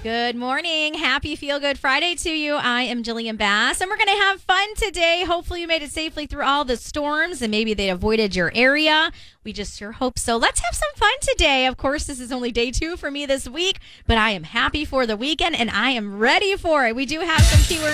Good morning. Happy Feel Good Friday to you. I am Jillian Bass, and we're going to have fun today. Hopefully you made it safely through all the storms, and maybe they avoided your area. We just sure hope so. Let's have some fun today. Of course, this is only day 2 for me this week, but I am happy for the weekend, and I am ready for it. We do have some keywords